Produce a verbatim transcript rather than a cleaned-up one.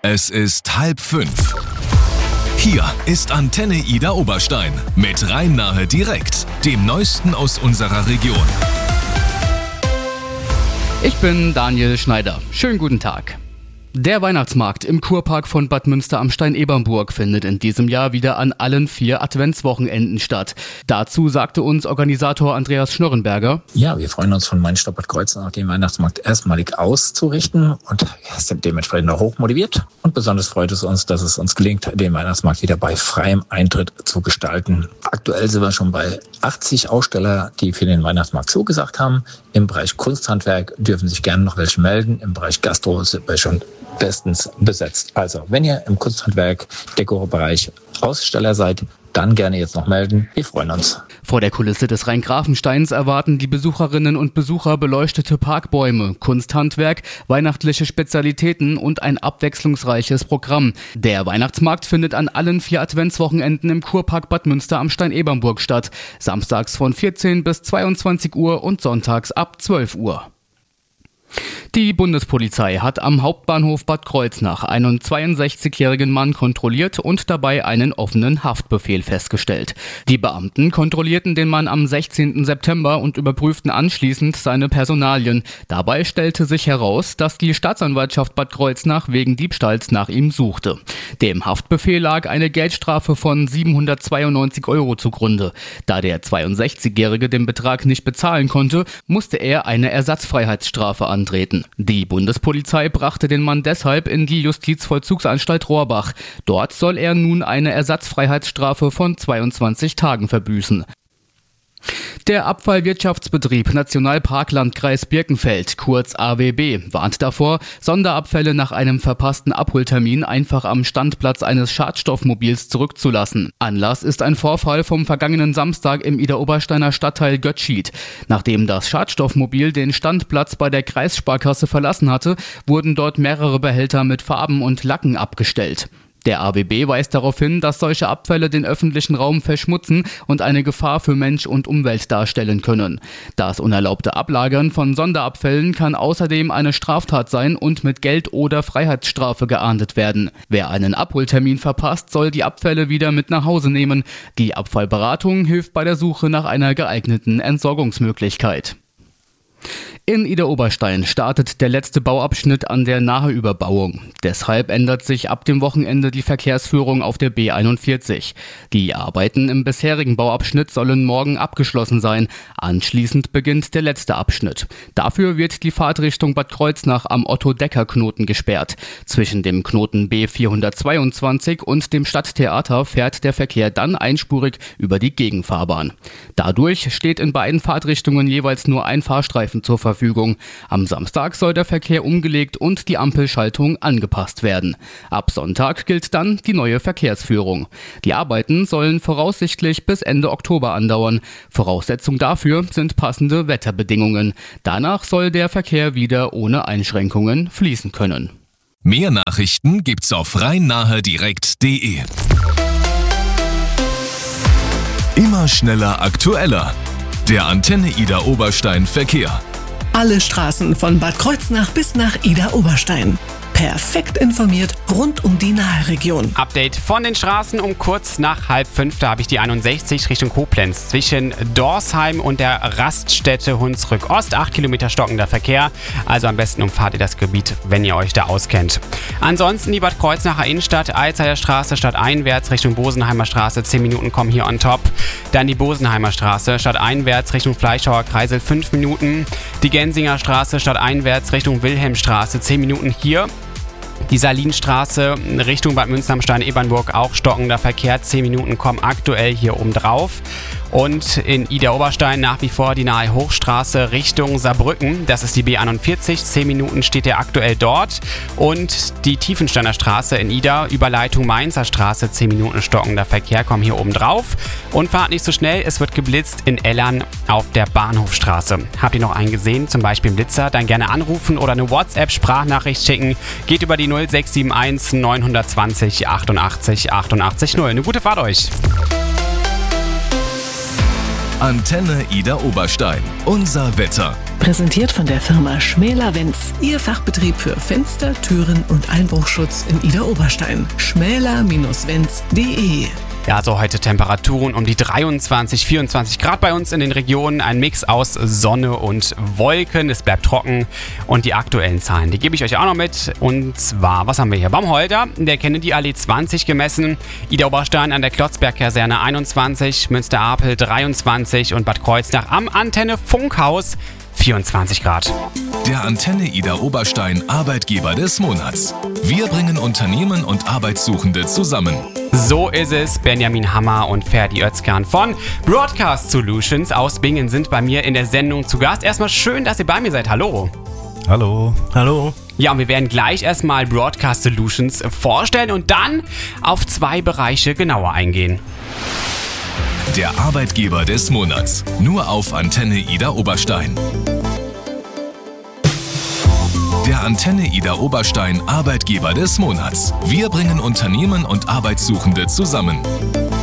Es ist halb fünf. Hier ist Antenne Ida Oberstein mit Rhein-Nahe direkt, dem Neuesten aus unserer Region. Ich bin Daniel Schneider. Schönen guten Tag. Der Weihnachtsmarkt im Kurpark von Bad Münster am Stein-Ebernburg findet in diesem Jahr wieder an allen vier Adventswochenenden statt. Dazu sagte uns Organisator Andreas Schnurrenberger: Ja, wir freuen uns von Mein Stopp Bad Kreuznach, den Weihnachtsmarkt erstmalig auszurichten und sind dementsprechend auch hochmotiviert. Und besonders freut es uns, dass es uns gelingt, den Weihnachtsmarkt wieder bei freiem Eintritt zu gestalten. Aktuell sind wir schon bei achtzig Aussteller, die für den Weihnachtsmarkt zugesagt haben. Im Bereich Kunsthandwerk dürfen sich gerne noch welche melden. Im Bereich Gastro sind wir schon bestens besetzt. Also, wenn ihr im Kunsthandwerk, Dekobereich Aussteller seid, dann gerne jetzt noch melden. Wir freuen uns. Vor der Kulisse des Rhein-Grafensteins erwarten die Besucherinnen und Besucher beleuchtete Parkbäume, Kunsthandwerk, weihnachtliche Spezialitäten und ein abwechslungsreiches Programm. Der Weihnachtsmarkt findet an allen vier Adventswochenenden im Kurpark Bad Münster am Stein-Ebernburg statt. Samstags von vierzehn bis zweiundzwanzig Uhr und sonntags ab zwölf Uhr. Die Bundespolizei hat am Hauptbahnhof Bad Kreuznach einen zweiundsechzigjährigen Mann kontrolliert und dabei einen offenen Haftbefehl festgestellt. Die Beamten kontrollierten den Mann am sechzehnten September und überprüften anschließend seine Personalien. Dabei stellte sich heraus, dass die Staatsanwaltschaft Bad Kreuznach wegen Diebstahls nach ihm suchte. Dem Haftbefehl lag eine Geldstrafe von siebenhundertzweiundneunzig Euro zugrunde. Da der zweiundsechzigjährige den Betrag nicht bezahlen konnte, musste er eine Ersatzfreiheitsstrafe antreten. Die Bundespolizei brachte den Mann deshalb in die Justizvollzugsanstalt Rohrbach. Dort soll er nun eine Ersatzfreiheitsstrafe von zweiundzwanzig Tagen verbüßen. Der Abfallwirtschaftsbetrieb Nationalparklandkreis Birkenfeld, kurz A W B, warnt davor, Sonderabfälle nach einem verpassten Abholtermin einfach am Standplatz eines Schadstoffmobils zurückzulassen. Anlass ist ein Vorfall vom vergangenen Samstag im Idar-Obersteiner Stadtteil Götschid. Nachdem das Schadstoffmobil den Standplatz bei der Kreissparkasse verlassen hatte, wurden dort mehrere Behälter mit Farben und Lacken abgestellt. Der A W B weist darauf hin, dass solche Abfälle den öffentlichen Raum verschmutzen und eine Gefahr für Mensch und Umwelt darstellen können. Das unerlaubte Ablagern von Sonderabfällen kann außerdem eine Straftat sein und mit Geld- oder Freiheitsstrafe geahndet werden. Wer einen Abholtermin verpasst, soll die Abfälle wieder mit nach Hause nehmen. Die Abfallberatung hilft bei der Suche nach einer geeigneten Entsorgungsmöglichkeit. In Idar-Oberstein startet der letzte Bauabschnitt an der Naheüberbauung. Deshalb ändert sich ab dem Wochenende die Verkehrsführung auf der B einundvierzig. Die Arbeiten im bisherigen Bauabschnitt sollen morgen abgeschlossen sein. Anschließend beginnt der letzte Abschnitt. Dafür wird die Fahrtrichtung Bad Kreuznach am Otto-Decker-Knoten gesperrt. Zwischen dem Knoten B vierhundertzweiundzwanzig und dem Stadttheater fährt der Verkehr dann einspurig über die Gegenfahrbahn. Dadurch steht in beiden Fahrtrichtungen jeweils nur ein Fahrstreifen zur Verfügung. Am Samstag soll der Verkehr umgelegt und die Ampelschaltung angepasst werden. Ab Sonntag gilt dann die neue Verkehrsführung. Die Arbeiten sollen voraussichtlich bis Ende Oktober andauern. Voraussetzung dafür sind passende Wetterbedingungen. Danach soll der Verkehr wieder ohne Einschränkungen fließen können. Mehr Nachrichten gibt's auf rhein-nahe direkt punkt de. Immer schneller, aktueller. Der Antenne Ida Oberstein Verkehr. Alle Straßen von Bad Kreuznach bis nach Idar-Oberstein. Perfekt informiert rund um die Nahe-Region. Update von den Straßen um kurz nach halb fünf. Da habe ich die einundsechzig Richtung Koblenz. Zwischen Dorsheim und der Raststätte Hunsrück Ost. acht Kilometer stockender Verkehr. Also am besten umfahrt ihr das Gebiet, wenn ihr euch da auskennt. Ansonsten die Bad Kreuznacher Innenstadt, Alzeier Straße stadteinwärts Richtung Bosenheimer Straße. zehn Minuten kommen hier on top. Dann die Bosenheimer Straße stadteinwärts Richtung Fleischhauer Kreisel. fünf Minuten. Die Gensinger Straße stadteinwärts Richtung Wilhelmstraße. zehn Minuten hier. Die Salinstraße Richtung Bad Münster am Stein-Ebernburg, auch stockender Verkehr. zehn Minuten kommen aktuell hier oben drauf. Und in Idar-Oberstein nach wie vor die Nahe Hochstraße Richtung Saarbrücken. Das ist die B einundvierzig. zehn Minuten steht er aktuell dort. Und die Tiefensteiner Straße in Ida, Überleitung Mainzer Straße. zehn Minuten stockender Verkehr kommen hier oben drauf. Und fahrt nicht so schnell, es wird geblitzt in Ellern auf der Bahnhofstraße. Habt ihr noch einen gesehen, zum Beispiel im Blitzer? Dann gerne anrufen oder eine WhatsApp-Sprachnachricht schicken. Geht über die null sechs sieben eins neun zwei null achtundachtzig achtundachtzig null. Eine gute Fahrt euch! Antenne Ida Oberstein. Unser Wetter. Präsentiert von der Firma Schmäler-Wenz. Ihr Fachbetrieb für Fenster, Türen und Einbruchschutz in Idar-Oberstein. schmäler Bindestrich wenz punkt de. Ja, also heute Temperaturen um die dreiundzwanzig, vierundzwanzig Grad bei uns in den Regionen. Ein Mix aus Sonne und Wolken. Es bleibt trocken. Und die aktuellen Zahlen, die gebe ich euch auch noch mit. Und zwar, was haben wir hier? Baumholder, der Kennedy-Allee zwanzig gemessen. Idar-Oberstein an der Klotzberg-Kaserne einundzwanzig. Münster-Apel dreiundzwanzig. Und Bad Kreuznach am Antenne-Funkhaus vierundzwanzig Grad. Der Antenne Idar-Oberstein Arbeitgeber des Monats. Wir bringen Unternehmen und Arbeitssuchende zusammen. So ist es. Benjamin Hammer und Ferdi Özkan von Broadcast Solutions aus Bingen sind bei mir in der Sendung zu Gast. Erstmal schön, dass ihr bei mir seid. Hallo. Hallo. Hallo. Ja, und wir werden gleich erstmal Broadcast Solutions vorstellen und dann auf zwei Bereiche genauer eingehen. Der Arbeitgeber des Monats. Nur auf Antenne Idar-Oberstein. Der Antenne Idar-Oberstein Arbeitgeber des Monats. Wir bringen Unternehmen und Arbeitssuchende zusammen.